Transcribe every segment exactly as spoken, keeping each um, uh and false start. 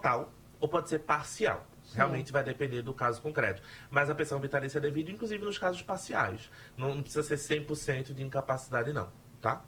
total ou pode ser parcial. Realmente vai depender do caso concreto. Mas a pensão vitalícia é devida, inclusive, nos casos parciais. Não, não precisa ser cem por cento de incapacidade, não. Tá?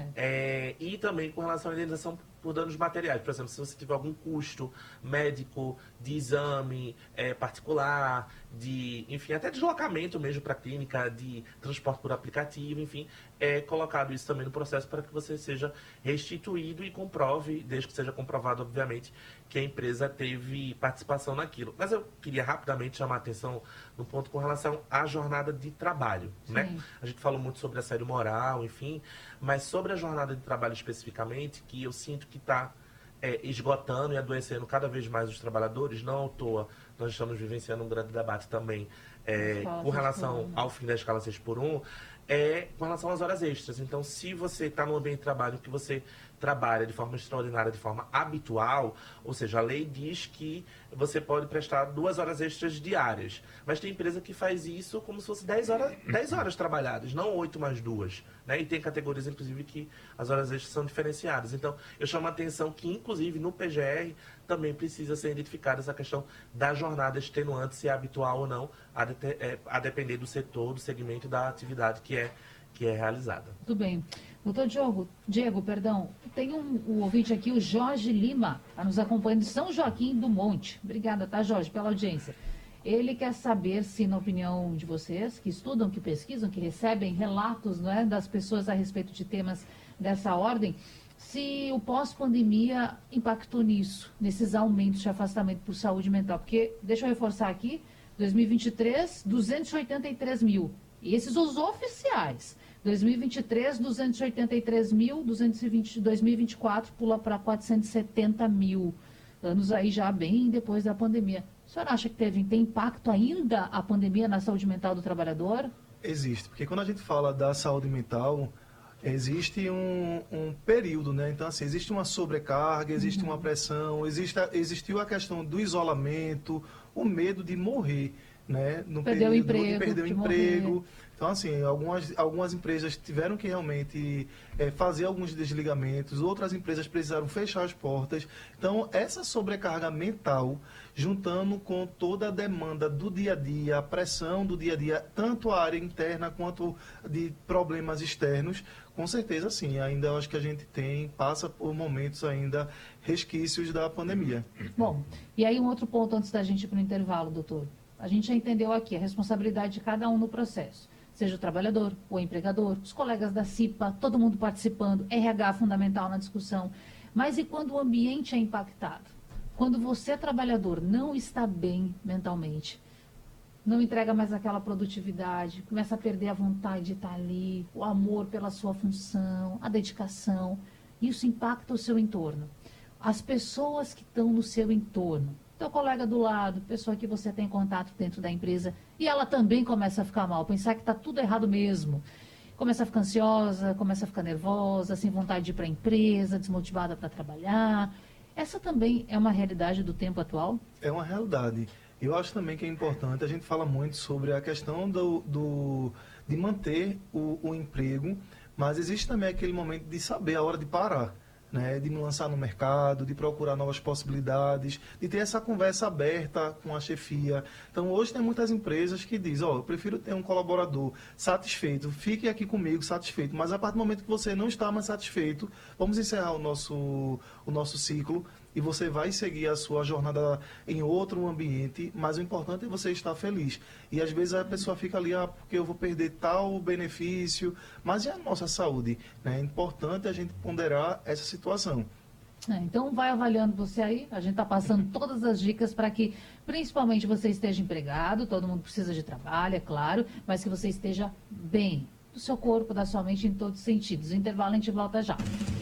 É, e também com relação à indenização por danos materiais. Por exemplo, se você tiver algum custo médico, de exame é, particular, de, enfim, até deslocamento mesmo para a clínica, de transporte por aplicativo, enfim, é colocado isso também no processo para que você seja restituído e comprove, desde que seja comprovado, obviamente, que a empresa teve participação naquilo. Mas eu queria rapidamente chamar a atenção no ponto com relação à jornada de trabalho, né? A gente falou muito sobre assédio moral, enfim, mas sobre a jornada de trabalho especificamente, que eu sinto que está é, esgotando e adoecendo cada vez mais os trabalhadores, não à toa, nós estamos vivenciando um grande debate também é, com relação ao fim da escala seis por um, é com relação às horas extras. Então, se você está no ambiente de trabalho que você trabalha de forma extraordinária, de forma habitual, ou seja, a lei diz que você pode prestar duas horas extras diárias, mas tem empresa que faz isso como se fosse dez horas, dez horas trabalhadas, não oito mais duas, né? E tem categorias, inclusive, que as horas extras são diferenciadas. Então, eu chamo a atenção que, inclusive, no P G R também precisa ser identificada essa questão da jornada extenuante, se é habitual ou não, a, de, é, a depender do setor, do segmento da atividade que é, que é realizada. Tudo bem. Doutor Diogo, Diego, perdão, tem um, um ouvinte aqui, o Jorge Lima, está nos acompanhando de São Joaquim do Monte. Obrigada, tá, Jorge, pela audiência. Ele quer saber se, na opinião de vocês, que estudam, que pesquisam, que recebem relatos, não é, das pessoas a respeito de temas dessa ordem, se o pós-pandemia impactou nisso, nesses aumentos de afastamento por saúde mental. Porque, deixa eu reforçar aqui, dois mil e vinte e três, duzentos e oitenta e três mil. E esses os oficiais. dois mil e vinte e três, duzentos e oitenta e três mil, duzentos e vinte, dois mil e vinte e quatro pula para quatrocentos e setenta mil. Anos aí já bem depois da pandemia. O senhor acha que teve, tem impacto ainda a pandemia na saúde mental do trabalhador? Existe, porque quando a gente fala da saúde mental, existe um, um período, né? Então, assim, existe uma sobrecarga, existe uhum. uma pressão, existe, existiu a questão do isolamento, o medo de morrer, né? No perdeu período o emprego, de perder o emprego. Morrer. Então, assim, algumas, algumas empresas tiveram que realmente é, fazer alguns desligamentos, outras empresas precisaram fechar as portas. Então, essa sobrecarga mental, juntando com toda a demanda do dia a dia, a pressão do dia a dia, tanto a área interna quanto de problemas externos, com certeza, sim, ainda acho que a gente tem, passa por momentos ainda resquícios da pandemia. Bom, e aí um outro ponto antes da gente ir para o intervalo, doutor. A gente já entendeu aqui a responsabilidade de cada um no processo. Seja o trabalhador, o empregador, os colegas da CIPA, todo mundo participando, R H fundamental na discussão. Mas e quando o ambiente é impactado? Quando você, trabalhador, não está bem mentalmente, não entrega mais aquela produtividade, começa a perder a vontade de estar ali, o amor pela sua função, a dedicação, isso impacta o seu entorno. As pessoas que estão no seu entorno, teu colega do lado, pessoa que você tem contato dentro da empresa, e ela também começa a ficar mal, pensar que está tudo errado mesmo. Começa a ficar ansiosa, começa a ficar nervosa, sem vontade de ir para a empresa, desmotivada para trabalhar. Essa também é uma realidade do tempo atual? É uma realidade. Eu acho também que é importante, a gente fala muito sobre a questão do, do, de manter o, o emprego, mas existe também aquele momento de saber a hora de parar. Né, de me lançar no mercado, de procurar novas possibilidades, de ter essa conversa aberta com a chefia. Então, hoje tem muitas empresas que dizem, ó, oh, eu prefiro ter um colaborador satisfeito, fique aqui comigo satisfeito, mas a partir do momento que você não está mais satisfeito, vamos encerrar o nosso, o nosso ciclo e você vai seguir a sua jornada em outro ambiente, mas o importante é você estar feliz. E às vezes a pessoa fica ali, ah, porque eu vou perder tal benefício, mas e a nossa saúde? Né? É importante a gente ponderar essa situação. É, então vai avaliando você aí, a gente está passando todas as dicas para que, principalmente, você esteja empregado, todo mundo precisa de trabalho, é claro, mas que você esteja bem, do seu corpo, da sua mente, em todos os sentidos. O intervalo a gente volta já.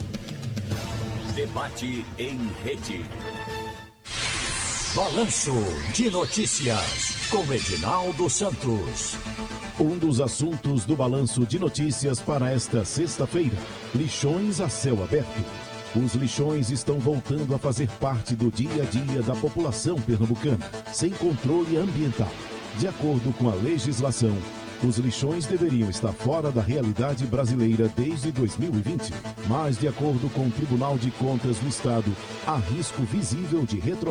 Debate em rede. Balanço de Notícias, com Edinaldo Santos. Um dos assuntos do Balanço de Notícias para esta sexta-feira: lixões a céu aberto. Os lixões estão voltando a fazer parte do dia a dia da população pernambucana, sem controle ambiental. De acordo com a legislação, os lixões deveriam estar fora da realidade brasileira desde dois mil e vinte, mas, de acordo com o Tribunal de Contas do Estado, há risco visível de retrocesso